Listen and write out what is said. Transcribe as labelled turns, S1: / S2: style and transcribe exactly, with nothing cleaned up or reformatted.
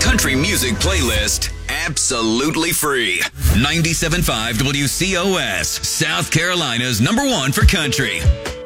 S1: country music playlist absolutely free. ninety-seven point five W C O S, South Carolina's number one for country.